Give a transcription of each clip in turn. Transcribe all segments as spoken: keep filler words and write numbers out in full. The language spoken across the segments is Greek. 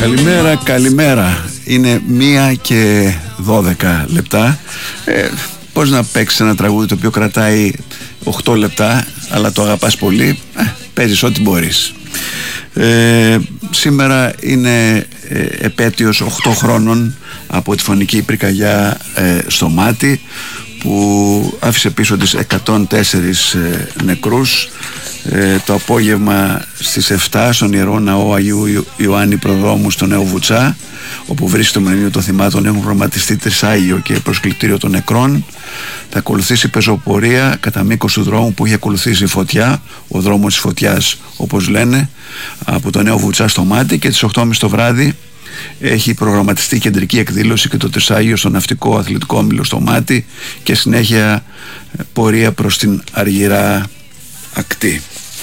Καλημέρα, καλημέρα. Είναι μία και δώδεκα λεπτά. ε, Πώς να παίξεις ένα τραγούδι το οποίο κρατάει οκτώ λεπτά, αλλά το αγαπάς πολύ? ε, Παίζεις ό,τι μπορείς. ε, Σήμερα είναι ε, επέτειος οκτώ χρόνων από τη φωνική πυρκαγιά ε, στο Μάτι, που άφησε πίσω της εκατόν τέσσερις ε, νεκρούς. Ε, το απόγευμα στις επτά στον Ιερό Ναό Αγίου Ιωάννη Προδρόμου στο Νέο Βουτσά, όπου βρίσκεται το μνημείο των θυμάτων, έχουν προγραμματιστεί τρισάγιο και προσκλητήριο των νεκρών. Θα ακολουθήσει πεζοπορία κατά μήκος του δρόμου που είχε ακολουθήσει η φωτιά, ο δρόμος της φωτιάς όπως λένε, από το Νέο Βουτσά στο Μάτι, και τις οκτώ και μισή το βράδυ έχει προγραμματιστεί κεντρική εκδήλωση και το τρισάγιο στο Ναυτικό Αθλητικό Όμιλο στο Μάτι, και συνέχεια πορεία προς την Αργυρά ακτή.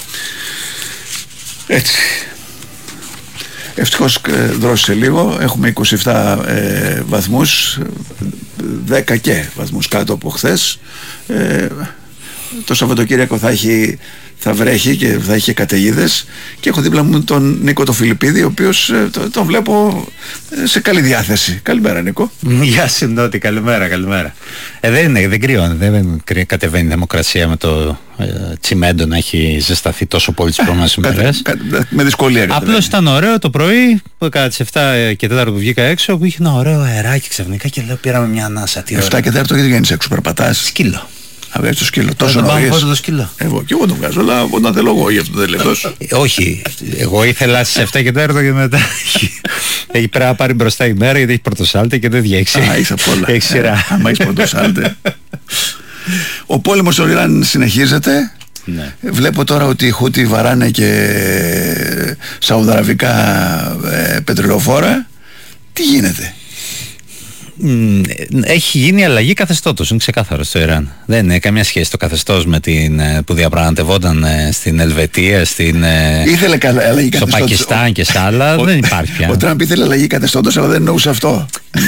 Έτσι. Ευτυχώς ε, δρόσε λίγο. Έχουμε είκοσι επτά ε, βαθμούς, δέκα και βαθμούς κάτω από χθες. ε, Το Σαββατοκύριακο θα έχει, θα βρέχει και θα έχει καταιγίδες, και έχω δίπλα μου τον Νίκο το Φιλιππίδη, ο οποίος ε, τον το βλέπω σε καλή διάθεση. Καλημέρα, Νίκο. Γεια σου, Νότι, καλημέρα, καλημέρα. Ε, δεν είναι, δεν κρυώνει, δεν κατεβαίνει η δημοκρασία με το ε, τσιμέντο να έχει ζεσταθεί τόσο πολύ τις προηγούμενες ημέρες. Με δυσκολία κατεβαίνει. Απλώς ήταν ωραίο το πρωί, που κατά τις επτά και τέσσερα που βγήκα έξω, που είχε ένα ωραίο αεράκι ξαφνικά και λέω πήραμε μια ανάσα. επτά και τέσσερα γιατί βγαίνεις έξω, περπατάς? Σκύλο. Α, βγάζεις το σκύλο, τόσο νωρίς. Πάω το σκύλο. Εγώ και εγώ το βγάζω, αλλά όταν θέλω εγώ, γι' αυτό δεν λέω. Όχι, εγώ ήθελα στις επτά και τέσσερα και μετά έχει πρέπει να πάρει μπροστά η μέρα, γιατί έχει πρωτοσάλτε και δεν διέξει. Α, είσαι απ' όλα. Έχει σειρά. Άμα έχεις πρωτοσάλτε. Ο πόλεμος στο Ιράν συνεχίζεται. Ναι. Βλέπω τώρα ότι οι Χούτι βαράνε και σαουδαραβικά ε, πετρελοφόρα. Τι γίνεται? Έχει γίνει αλλαγή καθεστώτος, είναι ξεκάθαρο στο Ιράν. Δεν έχει καμία σχέση το καθεστώς με την, που διαπραγματευόταν στην Ελβετία, στην, ήθελε αλλαγή στο Πακιστάν και σε άλλα. Ο, δεν υπάρχει πια. Ο Τραμπ ήθελε αλλαγή καθεστώτος, αλλά δεν εννοούσε αυτό.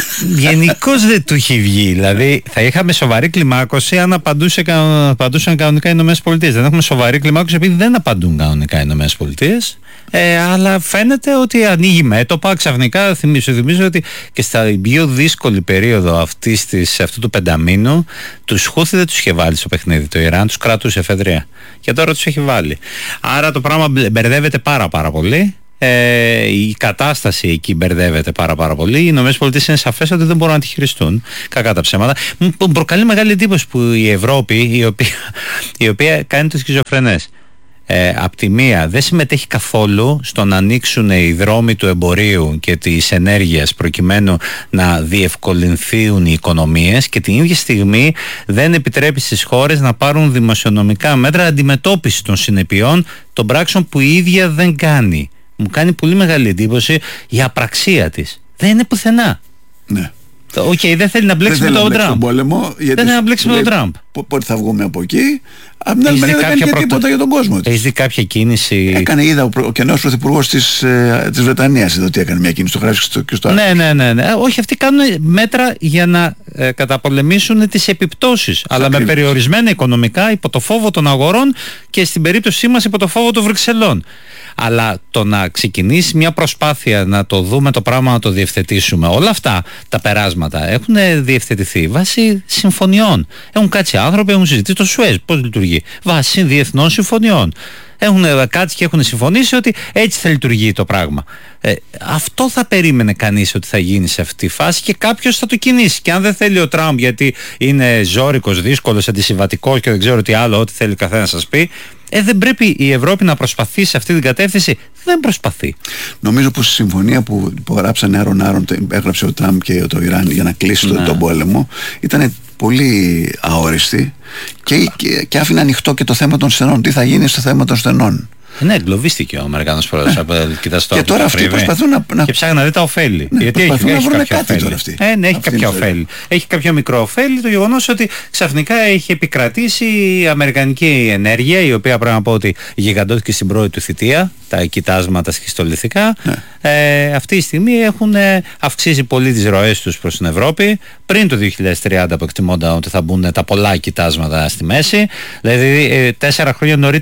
Γενικώς δεν του έχει βγει. Δηλαδή θα είχαμε σοβαρή κλιμάκωση αν απαντούσε, απαντούσαν κανονικά οι Ηνωμένες Πολιτείες. Δεν έχουμε σοβαρή κλιμάκωση επειδή δεν απαντούν κανονικά οι Ηνωμένες Πολιτείες. Ε, αλλά φαίνεται ότι ανοίγει μέτωπα ξαφνικά. Θυμίζω, θυμίζω ότι και στα πιο δύσκολη περίοδο αυτής της, αυτού του πενταμήνου, τους Χούθι δεν τους είχε βάλει στο παιχνίδι το Ιράν, τους κρατούσε εφεδρεία. Και τώρα τους έχει βάλει. Άρα το πράγμα μπερδεύεται πάρα πάρα πολύ. Ε, η κατάσταση εκεί μπερδεύεται πάρα πάρα πολύ. Οι Ηνωμένες Πολιτείες είναι σαφές ότι δεν μπορούν να τη χειριστούν. Κακά τα ψέματα. Μου προκαλεί μεγάλη εντύπωση που η Ευρώπη, η οποία, η οποία κάνει το σχιζοφρενές, Ε, απ' τη μία δεν συμμετέχει καθόλου στο να ανοίξουν οι δρόμοι του εμπορίου και της ενέργειας προκειμένου να διευκολυνθούν οι οικονομίες, και την ίδια στιγμή δεν επιτρέπει στις χώρες να πάρουν δημοσιονομικά μέτρα αντιμετώπισης των συνεπειών των πράξεων που η ίδια δεν κάνει. Μου κάνει πολύ μεγάλη εντύπωση η απραξία της. Δεν είναι πουθενά. Ναι. Οκ, okay, δεν θέλει να μπλέξει με τον Τραμπ. Πόλεμο, δεν θέλει να μπλέξει με τον Τραμπ. Πότε θα βγούμε από εκεί? Απ' την άλλη μεριά δεν κάνει και τίποτα για τον κόσμο της. Έχεις δει κάποια κίνηση? Έκανε, είδα, ο, ο καινός πρωθυπουργός της, ε, της Βρετανίας, εδώ τι έκανε, μια κίνηση, το γράφει και στο, και στο ναι, ναι, ναι, ναι. Όχι, αυτοί κάνουν μέτρα για να ε, καταπολεμήσουν τις επιπτώσεις. Αλλά με περιορισμένα οικονομικά, υπό το φόβο των αγορών και στην περίπτωσή μας υπό το φόβο των Βρυξελών. Αλλά το να ξεκινήσει μια προσπάθεια να το δούμε το πράγμα, να το διευθετήσουμε, όλα αυτά τα περάσματα έχουν διευθετηθεί βάσει συμφωνιών. Έχουν κάτσει άνθρωποι, έχουν συζητήσει το Σουέζ πώς λειτουργεί, βάσει διεθνών συμφωνιών. Έχουν κάτσει και έχουν συμφωνήσει ότι έτσι θα λειτουργεί το πράγμα. Ε, αυτό θα περίμενε κανείς ότι θα γίνει σε αυτή τη φάση, και κάποιος θα το κινήσει. Και αν δεν θέλει ο Τραμπ, γιατί είναι ζώρικος, δύσκολος, αντισυμβατικός και δεν ξέρω τι άλλο, ό,τι θέλει καθένα να σας πει, ε, δεν πρέπει η Ευρώπη να προσπαθεί σε αυτή την κατεύθυνση? Δεν προσπαθεί. Νομίζω πως η συμφωνία που υπογράψανε άρον-άρον, έγραψε ο Τραμπ και το Ιράν για να κλείσει ναι. τον πόλεμο, ήταν πολύ αόριστη και, και, και άφηνε ανοιχτό και το θέμα των στενών. Τι θα γίνει στο θέμα των στενών? Ναι, εγκλωβίστηκε ο Αμερικανός πρόεδρος. Και τώρα αυτοί προσπαθούν να, να... Και ψάχνουν να δει τα ωφέλη. Ναι, γιατί έχει, να έχει βρουν κάποια κάτι ωφέλη. τώρα αυτοί. Ε, ναι, έχει κάποια ωφέλη. Έχει κάποιο μικρό ωφέλη το γεγονός ότι ξαφνικά έχει επικρατήσει η αμερικανική ενέργεια, η οποία πρέπει να πω ότι γιγαντώθηκε στην πρώτη του θητεία, τα κοιτάσματα σχιστολιθικά. Ναι. Ε, αυτή τη στιγμή έχουν αυξήσει πολύ τις ροές τους προς την Ευρώπη. Πριν το δύο χιλιάδες τριάντα που εκτιμώνταν ότι θα μπουν τα πολλά κοιτάσματα στη μέση, δηλαδή ε, τέσσερα χρόνια νωρίτερα.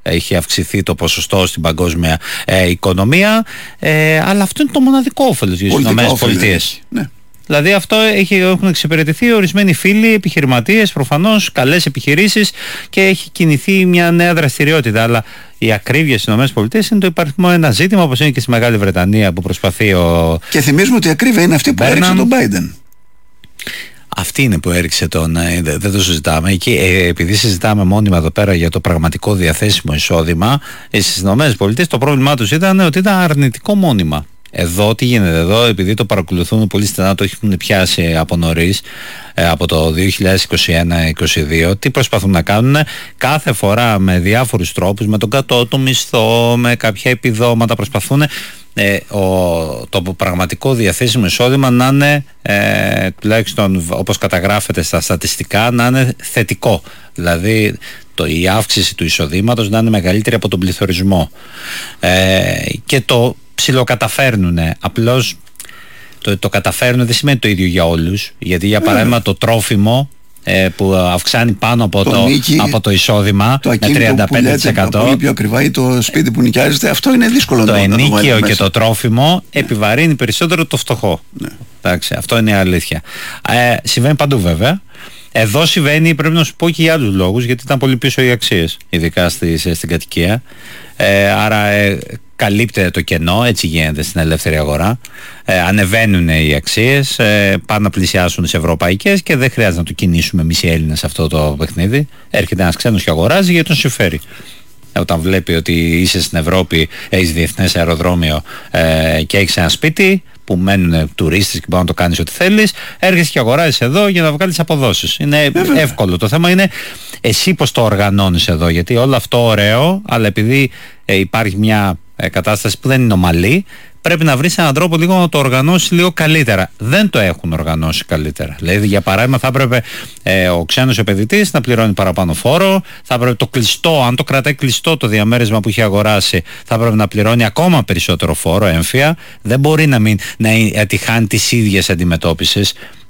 έχει αυξηθεί το ποσοστό στην παγκόσμια ε, οικονομία, ε, αλλά αυτό είναι το μοναδικό όφελος για τις Ηνωμένες Πολιτείες. Ναι. Δηλαδή αυτό έχει, έχουν εξυπηρετηθεί ορισμένοι φίλοι, επιχειρηματίες, προφανώς καλές επιχειρήσεις και έχει κινηθεί μια νέα δραστηριότητα. Αλλά η ακρίβεια στις ΗΠΑ είναι το υπαριθμό ένα ζήτημα, όπως είναι και στη Μεγάλη Βρετανία που προσπαθεί ο... Και θυμίζουμε ότι η ακρίβεια είναι αυτή που Μπέρναμ... έριξε τον Biden. Αυτή είναι που έριξε τον, δεν το συζητάμε. Εκεί, ε, επειδή συζητάμε μόνιμα εδώ πέρα για το πραγματικό διαθέσιμο εισόδημα, στις ΗΠΑ το πρόβλημά τους ήταν ότι ήταν αρνητικό μόνιμα. Εδώ τι γίνεται εδώ, επειδή το παρακολουθούν πολύ στενά, το έχουν πιάσει από νωρίς, ε, από το δύο χιλιάδες είκοσι ένα είκοσι δύο, τι προσπαθούν να κάνουν κάθε φορά με διάφορους τρόπους, με τον κατώτατο μισθό, με κάποια επιδόματα, προσπαθούν ε, ο, το πραγματικό διαθέσιμο εισόδημα να είναι, ε, τουλάχιστον όπως καταγράφεται στα στατιστικά, να είναι θετικό. Δηλαδή το, η αύξηση του εισοδήματος να είναι μεγαλύτερη από τον πληθωρισμό. Ε, και το ψιλοκαταφέρνουνε. Απλώς το, το καταφέρνουν δεν σημαίνει το ίδιο για όλους. Γιατί για παράδειγμα το τρόφιμο ε, που αυξάνει πάνω από το, το, νίκη, από το εισόδημα το με τριάντα πέντε τοις εκατό. Πολύ πιο ακριβά ή το σπίτι που νοικιάζεται, αυτό είναι δύσκολο το να το ενίκιο βάλει και μέσα. Το τρόφιμο ναι. επιβαρύνει περισσότερο το φτωχό. Ναι. Εντάξει, αυτό είναι η αλήθεια. Ε, συμβαίνει παντού βέβαια. Εδώ συμβαίνει, πρέπει να σου πω και για άλλους λόγους, γιατί ήταν πολύ πίσω οι αξίες, ειδικά στις, στην κατοικία. Ε, άρα ε, καλύπτεται το κενό, έτσι γίνεται στην ελεύθερη αγορά. Ε, ανεβαίνουν οι αξίες, ε, πάνε να πλησιάσουν τις ευρωπαϊκές και δεν χρειάζεται να το κινήσουμε εμείς οι Έλληνες σε αυτό το παιχνίδι. Έρχεται ένας ξένος και αγοράζει γιατί τον συμφέρει. Όταν βλέπει ότι είσαι στην Ευρώπη, έχεις διεθνές αεροδρόμιο ε, και έχεις ένα σπίτι που μένουν τουρίστες και μπορεί να το κάνεις ό,τι θέλεις, έρχεσαι και αγοράζεις εδώ για να βγάλεις αποδόσεις. Είναι Βέβαια. εύκολο. Το θέμα είναι εσύ πώς το οργανώνεις εδώ, γιατί όλο αυτό ωραίο, αλλά επειδή ε, υπάρχει μια ε, κατάσταση που δεν είναι ομαλή, πρέπει να βρεις έναν τρόπο λίγο να το οργανώσεις λίγο καλύτερα. Δεν το έχουν οργανώσει καλύτερα. Δηλαδή, για παράδειγμα, θα έπρεπε ε, ο ξένος επενδυτής να πληρώνει παραπάνω φόρο, θα έπρεπε το κλειστό, αν το κρατάει κλειστό το διαμέρισμα που έχει αγοράσει, θα έπρεπε να πληρώνει ακόμα περισσότερο φόρο, έμφυα. Δεν μπορεί να, μην, να ατυχάνει τις ίδιες αντιμετώπισης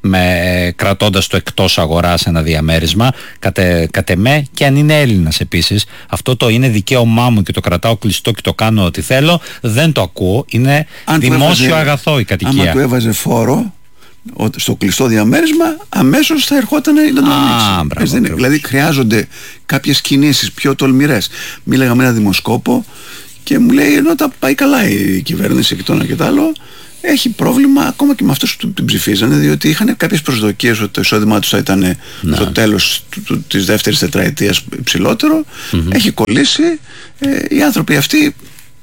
με, κρατώντας το εκτός αγοράς ένα διαμέρισμα, κατ' κατ' εμέ, και αν είναι Έλληνας επίσης. Αυτό το είναι δικαίωμά μου και το κρατάω κλειστό και το κάνω ό,τι θέλω, δεν το ακούω. Είναι αν δημόσιο έβαζε, αγαθό η κατοικία. Άμα του έβαζε φόρο στο κλειστό διαμέρισμα, αμέσως θα ερχόταν να το ανοίξει. Δηλαδή χρειάζονται κάποιες κινήσεις πιο τολμηρές. Μίλαγα με ένα δημοσκόπο και μου λέει, ενώ τα πάει καλά η κυβέρνηση και το ένα και το άλλο, έχει πρόβλημα ακόμα και με αυτούς που την ψηφίζανε, διότι είχαν κάποιες προσδοκίες ότι το εισόδημά τους θα ήταν ναι. στο τέλος του, του, της δεύτερης τετραετίας υψηλότερο. Mm-hmm. Έχει κολλήσει. Ε, οι άνθρωποι αυτοί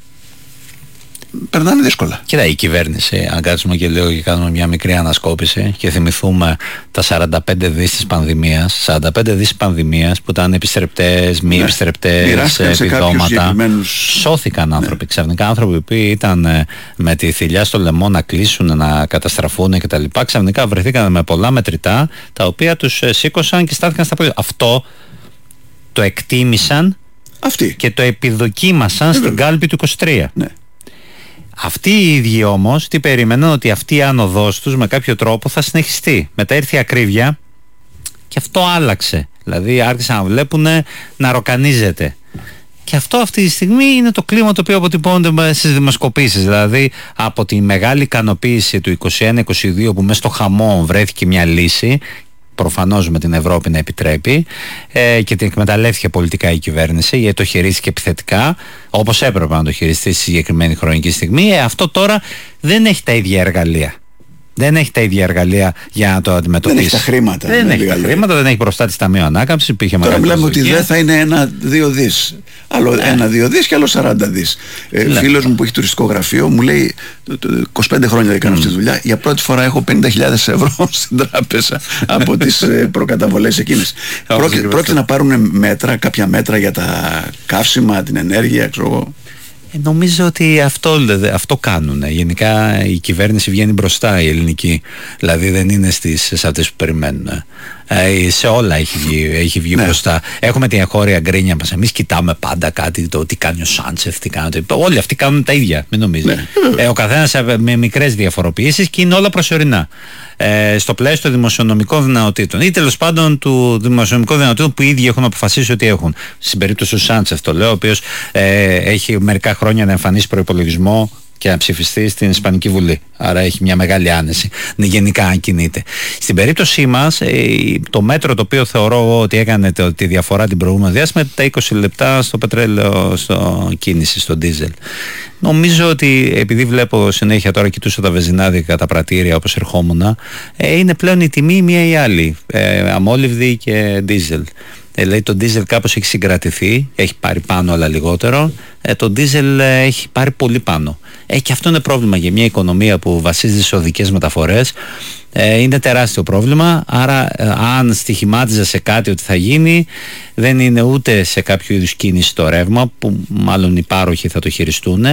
περνάνε δύσκολα. Κοίτα, η κυβέρνηση, αν κάτσουμε και λίγο και κάνουμε μια μικρή ανασκόπηση και θυμηθούμε τα σαράντα πέντε δις της πανδημίας, σαράντα πέντε δις της πανδημίας που ήταν επιστρεπτές, μη ναι. επιστρεπτές, επιδόματα, σώθηκαν άνθρωποι. Ναι. Ξαφνικά άνθρωποι που ήταν ε, με τη θηλιά στο λαιμό να κλείσουν, να καταστραφούν κτλ. Ξαφνικά βρεθήκαν με πολλά μετρητά τα οποία τους ε, σήκωσαν και στάθηκαν στα πόδια. Αυτό το εκτίμησαν Αυτοί. και το επιδοκίμασαν ε, στην κάλπη του είκοσι τρία. Ναι. Αυτοί οι ίδιοι όμως τι περίμεναν, ότι αυτή η άνοδός τους με κάποιο τρόπο θα συνεχιστεί. Μετά ήρθε η ακρίβεια και αυτό άλλαξε. Δηλαδή άρχισαν να βλέπουν να ροκανίζεται. Και αυτό αυτή τη στιγμή είναι το κλίμα το οποίο αποτυπώνεται στις δημοσκοπήσεις. Δηλαδή από τη μεγάλη ικανοποίηση του είκοσι ένα είκοσι δύο που μέσα στο χαμό βρέθηκε μια λύση, προφανώς με την Ευρώπη να επιτρέπει, ε, και την εκμεταλλεύτηκε πολιτικά η κυβέρνηση, γιατί το χειρίστηκε επιθετικά όπως έπρεπε να το χειριστεί στη συγκεκριμένη χρονική στιγμή. ε, αυτό τώρα δεν έχει τα ίδια εργαλεία. Δεν έχει τα ίδια εργαλεία για να το αντιμετωπίσει. Δεν έχει τα χρήματα. Δεν έχει τα χρήματα, δεν έχει μπροστά της ταμείο ανάκαμψης. Υπήρχε τώρα μιλάμε ότι δεν θα είναι ένα-δύο δις. Άλλο ναι. ένα-δύο δις και άλλο σαράντα δις. Ε, φίλος μου που έχει τουριστικό γραφείο μου λέει, είκοσι πέντε χρόνια έκανα mm. αυτή τη δουλειά. Για πρώτη φορά έχω πενήντα χιλιάδες ευρώ στην τράπεζα από τις προκαταβολές εκείνες. Πρόκειται, πρόκειται να πάρουν μέτρα, κάποια μέτρα για τα καύσιμα, την ενέργεια, ξέρω εγώ. Ε, νομίζω ότι αυτό, αυτό κάνουν. Γενικά η κυβέρνηση βγαίνει μπροστά, η ελληνική. Δηλαδή δεν είναι στις, σε αυτές που περιμένουν. Ε, σε όλα έχει βγει, έχει βγει ναι. μπροστά. Έχουμε την εγχώρια γκρίνια μας. Εμείς κοιτάμε πάντα κάτι, το τι κάνει ο Σάντσεφ, τι κάνει. Όλοι αυτοί κάνουν τα ίδια, μην νομίζετε. Ναι. Ε, ο καθένας με μικρές διαφοροποιήσεις και είναι όλα προσωρινά. Ε, στο πλαίσιο των δημοσιονομικών δυνατοτήτων ή τέλος πάντων του δημοσιονομικών δυνατοτήτων που οι ίδιοι έχουν αποφασίσει ότι έχουν. Στην περίπτωση του Σάντσεφ, το λέω, ο οποίος ε, έχει μερικά χρόνια να εμφανίσει προϋπολογισμό και να ψηφιστεί στην Ισπανική Βουλή. Άρα έχει μια μεγάλη άνεση. Γενικά, αν κινείται. Στην περίπτωσή μας, το μέτρο το οποίο θεωρώ ότι έκανε τη διαφορά την προηγούμενη διάστημα τα είκοσι λεπτά στο πετρέλαιο, στο κίνηση, στο ντίζελ. Νομίζω ότι επειδή βλέπω συνέχεια τώρα, κοιτούσα τα βενζινάδικα, τα πρατήρια όπως ερχόμουν, είναι πλέον η τιμή η μία ή άλλη. Ε, αμόλυβδη και ντίζελ. Δηλαδή το ντίζελ κάπως έχει συγκρατηθεί, έχει πάρει πάνω αλλά λιγότερο. Ε, το ντίζελ έχει πάρει πολύ πάνω. Ε, και αυτό είναι πρόβλημα για μια οικονομία που βασίζεται σε οδικές μεταφορές. Ε, είναι τεράστιο πρόβλημα. Άρα, ε, αν στοιχημάτιζα σε κάτι ότι θα γίνει, δεν είναι ούτε σε κάποιο είδους κίνηση το ρεύμα, που μάλλον οι πάροχοι θα το χειριστούν,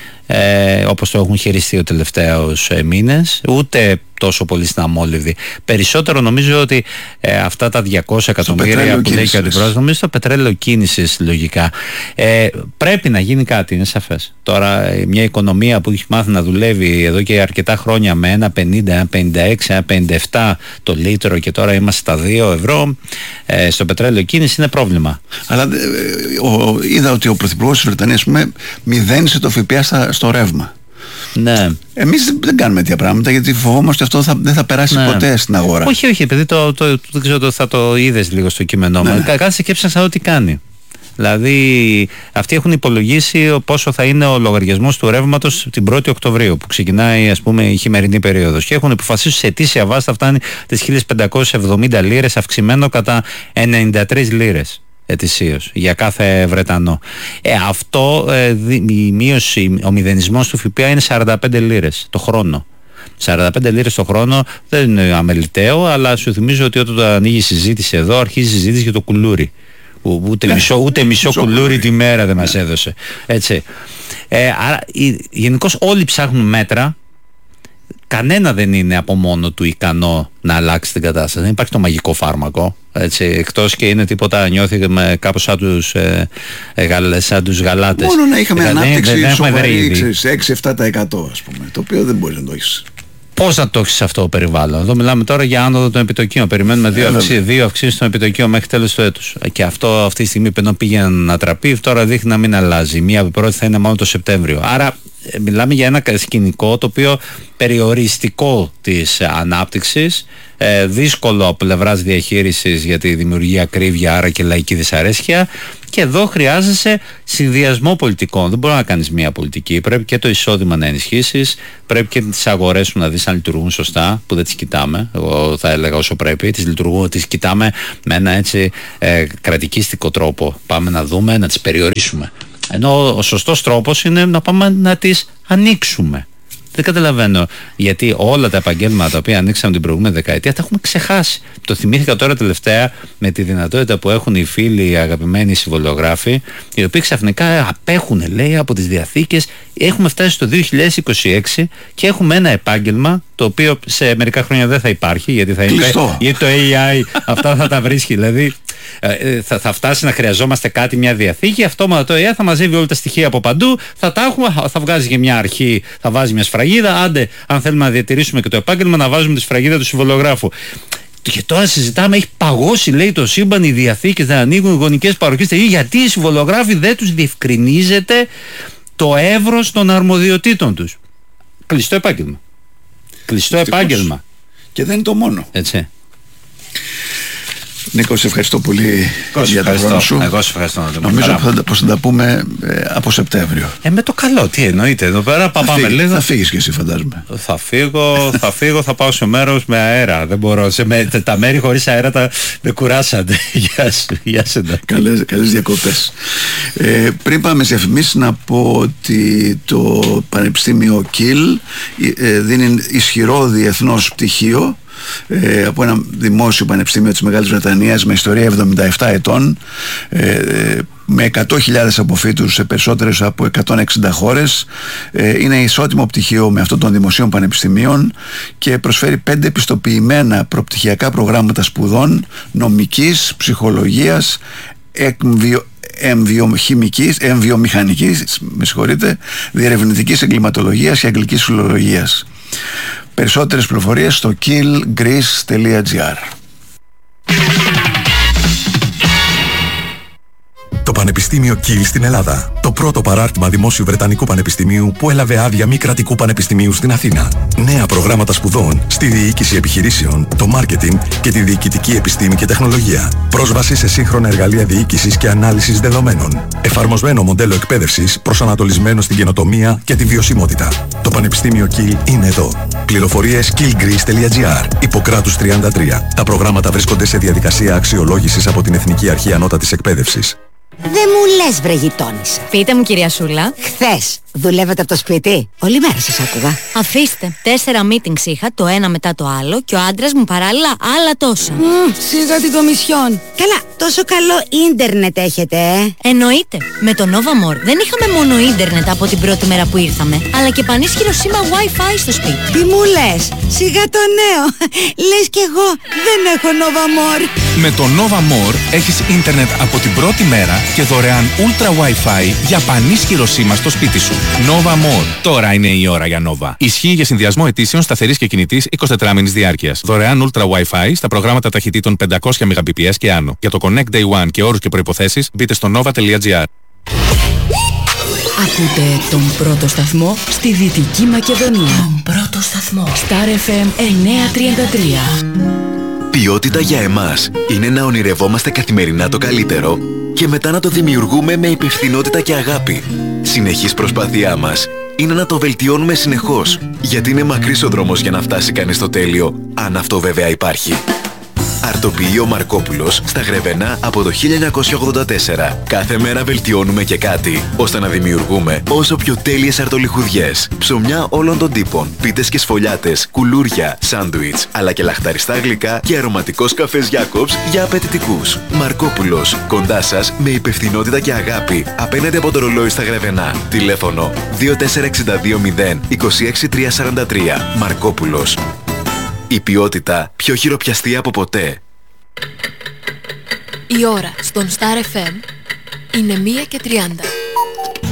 ε, όπως το έχουν χειριστεί ο τελευταίους ε, μήνες, ούτε τόσο πολύ στην αμόλυβδη. Περισσότερο νομίζω ότι ε, αυτά τα διακόσια εκατομμύρια που λέει και ο αντιπρόεδρος, νομίζω το πετρέλαιο κίνησης λογικά. Ε, πρέπει να γίνει κάτι, είναι σαφές. Τώρα μια οικονομία που έχει μάθει να δουλεύει εδώ και αρκετά χρόνια με ένα πενήντα, ένα πενήντα έξι, ένα πενήντα επτά το λίτρο και τώρα είμαστε στα δύο ευρώ, ε, στο πετρέλαιο κίνηση είναι πρόβλημα. Αλλά ε, ο, είδα ότι ο Πρωθυπουργός της Βρετανίας μηδένισε το ΦΠΑ στο ρεύμα. Ναι. Εμείς δεν κάνουμε τέτοια πράγματα γιατί φοβόμαστε ότι αυτό θα, δεν θα περάσει ναι. ποτέ στην αγορά. Όχι, όχι, επειδή το, το, το, δεν ξέρω, το, θα το είδες λίγο στο κείμενό μου. Ναι. Κάτσε και έψαξα ό,τι κάνει. Δηλαδή, αυτοί έχουν υπολογίσει πόσο θα είναι ο λογαριασμός του ρεύματος την πρώτη Οκτωβρίου, που ξεκινάει, ας πούμε, η χειμερινή περίοδος. Και έχουν αποφασίσει σε ετήσια βάση θα φτάνει τις χίλιες πεντακόσιες εβδομήντα λίρες, αυξημένο κατά ενενήντα τρεις λίρες ετησίως για κάθε Βρετανό. Ε, αυτό, ε, η μείωση, ο μηδενισμός του ΦΠΑ είναι σαράντα πέντε λίρες το χρόνο. σαράντα πέντε λίρες το χρόνο δεν είναι αμεληταίο, αλλά σου θυμίζω ότι όταν ανοίγει η συζήτηση εδώ, αρχίζει η συζήτηση για το κουλούρι. Ούτε, ναι, μισό, ούτε μισό, μισό κουλούρι, κουλούρι τη μέρα δεν μας έδωσε. Έτσι. Ε, άρα γενικώς όλοι ψάχνουν μέτρα. Κανένα δεν είναι από μόνο του ικανό να αλλάξει την κατάσταση. Δεν υπάρχει το μαγικό φάρμακο. Έτσι, εκτός και είναι τίποτα, νιώθει με κάπως σαν τους, ε, ε, σαν τους γαλάτες. Μόνο να είχαμε ε, ανάπτυξη δεν, σοβαρή έξι με επτά τοις εκατό ας πούμε, το οποίο δεν μπορεί να το έχεις. Πώς να το έχεις αυτό το περιβάλλον? Εδώ μιλάμε τώρα για άνοδο των επιτοκίων. Περιμένουμε δύο, ε, αυξή, δύο αυξήσεις των επιτοκίων μέχρι τέλος του έτους. Και αυτό αυτή τη στιγμή που πήγαινε να τραπεί, τώρα δείχνει να μην αλλάζει. Μία πρώτη θα είναι μόνο το Σεπτέμβριο. Άρα μιλάμε για ένα σκηνικό το οποίο περιοριστικό της ανάπτυξης, ε, δύσκολο από πλευράς διαχείρισης για τη δημιουργία ακρίβεια, άρα και λαϊκή δυσαρέσκεια. Και εδώ χρειάζεσαι συνδυασμό πολιτικών. Δεν μπορεί να κάνεις μία πολιτική. Πρέπει και το εισόδημα να ενισχύσεις, πρέπει και τις αγορές σου να δεις αν λειτουργούν σωστά, που δεν τις κοιτάμε. Εγώ θα έλεγα όσο πρέπει. Τις λειτουργούν, τις κοιτάμε με ένα έτσι ε, κρατικίστικο τρόπο. Πάμε να δούμε, να τις περιορίσουμε. Ενώ ο σωστός τρόπος είναι να πάμε να τις ανοίξουμε. Δεν καταλαβαίνω γιατί όλα τα επαγγέλματα τα οποία ανοίξαμε την προηγούμενη δεκαετία τα έχουμε ξεχάσει. Το θυμήθηκα τώρα τελευταία με τη δυνατότητα που έχουν οι φίλοι, οι αγαπημένοι συμβολιογράφοι, οι οποίοι ξαφνικά απέχουν, λέει, από τις διαθήκες. Έχουμε φτάσει στο δύο χιλιάδες είκοσι έξι και έχουμε ένα επάγγελμα το οποίο σε μερικά χρόνια δεν θα υπάρχει, γιατί θα είναι, γιατί το έι άι αυτά θα τα βρίσκει. Δηλαδή θα, θα φτάσει να χρειαζόμαστε κάτι, μια διαθήκη, αυτόματα το έι άι θα μαζεύει όλα τα στοιχεία από παντού, θα τα έχουμε, θα βγάζει και μια αρχή, θα βάζει μια σφραγίδα. Άντε, αν θέλουμε να διατηρήσουμε και το επάγγελμα, να βάζουμε τη σφραγίδα του συμβολογράφου. Και τώρα συζητάμε, έχει παγώσει, λέει, το σύμπαν, οι διαθήκες δεν ανοίγουν, οι γονικές παροχές. Γιατί οι συμβολογράφοι δεν τους διευκρινίζεται το εύρος των αρμοδιοτήτων τους? Κλειστό επάγγελμα. Κλειστό επάγγελμα. Και δεν είναι το μόνο. Έτσι. Νίκο, σε ευχαριστώ πολύ για τον χρόνο σου. Εγώ σε ευχαριστώ. Νομίζω πως θα τα πούμε ε, από Σεπτέμβριο. Ε, με το καλό, τι εννοείται. Εδώ πέρα θα πάμε φύγει, λίγο. Θα φύγεις και εσύ, φαντάζομαι. Θα φύγω, θα φύγω, θα πάω σε μέρος με αέρα. Δεν μπορώ. Σε, με, τα μέρη χωρίς αέρα τα, με κουράσατε. Γεια σου. Γεια σου. Καλές, καλές διακοπές. Ε, πριν πάμε σε διαφημίσεις, να πω ότι το Πανεπιστήμιο Κιλ ε, δίνει ισχυρό διεθνώς πτυχίο Ε, από ένα δημόσιο πανεπιστήμιο της Μεγάλης Βρετανίας με ιστορία εβδομήντα επτά ετών, ε, με εκατό χιλιάδες αποφύτους σε περισσότερες από εκατόν εξήντα χώρες. Ε, είναι ισότιμο πτυχίο με αυτό των δημοσίων πανεπιστημίων και προσφέρει πέντε επιστοποιημένα προπτυχιακά προγράμματα σπουδών νομικής, ψυχολογίας, εκβιο, εμβιοχημικής, εμβιομηχανικής, με συγχωρείτε, διερευνητικής εγκληματολογίας και αγγλικής φιλολογίας. Περισσότερες πληροφορίες στο killgreece τελεία gr. Το Πανεπιστήμιο Kiel στην Ελλάδα. Το πρώτο παράρτημα δημόσιου Βρετανικού Πανεπιστημίου που έλαβε άδεια μη κρατικού πανεπιστημίου στην Αθήνα. Νέα προγράμματα σπουδών στη διοίκηση επιχειρήσεων, το μάρκετινγκ και τη διοικητική επιστήμη και τεχνολογία. Πρόσβαση σε σύγχρονα εργαλεία διοίκησης και ανάλυσης δεδομένων. Εφαρμοσμένο μοντέλο εκπαίδευσης προσανατολισμένο στην καινοτομία και τη βιωσιμότητα. Το Πανεπιστήμιο Kiel είναι εδώ. Πληροφορίες killgreece τελεία gr. Ιπποκράτους τριάντα τρία. Τα προγράμματα βρίσκονται σε διαδικασία αξιολόγησης από την Εθνική Αρχή Ανώτατης Εκπαίδευσης. Δεν μου λες, βρε γειτόνισσα. Πείτε μου, κυρία Σούλα. Χθες δουλεύετε από το σπίτι? Όλη μέρα σας άκουγα. Αφήστε. Τέσσερα meetings είχα, το ένα μετά το άλλο, και ο άντρας μου παράλληλα άλλα τόσα. Mm, σίγα την κομισιόν. Καλά, τόσο καλό ίντερνετ έχετε, ε? Εννοείται. Με το Nova More δεν είχαμε μόνο ίντερνετ από την πρώτη μέρα που ήρθαμε, αλλά και πανίσχυρο σήμα Wi-Fi στο σπίτι. Τι μου λες? Σιγά το νέο. Λες κι εγώ δεν έχω Nova More. Με το Nova More έχεις ίντερνετ από την πρώτη μέρα και δωρεάν Ultra Wi-Fi για πανίσχυρο σήμα στο σπίτι σου. Nova More. Τώρα είναι η ώρα για Nova. Ισχύει για συνδυασμό ετήσεων σταθερής και κινητής εικοσιτετράμηνης διάρκειας. Δωρεάν Ultra Wi-Fi στα προγράμματα ταχυτήτων πεντακόσια μεγαμπιπιες και άνω. Για το Connect Day One και όρους και προϋποθέσεις μπείτε στο nova τελεία gr. Ακούτε τον πρώτο σταθμό στη Δυτική Μακεδονία. Τον πρώτο σταθμό. Star εφ εμ εννιακόσια τριάντα τρία. Ποιότητα για εμάς είναι να ονειρευόμαστε καθημερινά το καλύτερο και μετά να το δημιουργούμε με υπευθυνότητα και αγάπη. Συνεχής προσπάθειά μας είναι να το βελτιώνουμε συνεχώς, γιατί είναι μακρύς ο δρόμος για να φτάσει κανείς στο τέλειο, αν αυτό βέβαια υπάρχει. Αρτοποιείο Μαρκόπουλος στα Γρεβενά από το χίλια εννιακόσια ογδόντα τέσσερα. Κάθε μέρα βελτιώνουμε και κάτι, ώστε να δημιουργούμε όσο πιο τέλειες αρτολιχουδιές. Ψωμιά όλων των τύπων, πίτες και σφολιάτες, κουλούρια, σάντουιτς, αλλά και λαχταριστά γλυκά και αρωματικός καφές Jacobs για απαιτητικούς. Μαρκόπουλος, κοντά σας με υπευθυνότητα και αγάπη, απέναντι από το ρολόι στα Γρεβενά. Τηλέφωνο δύο τέσσερα έξι δύο μηδέν είκοσι έξι τριακόσια σαράντα τρία. Μαρκόπουλος. Η ποιότητα πιο χειροπιαστή από ποτέ. Η ώρα στον Star εφ εμ είναι μία και τριάντα.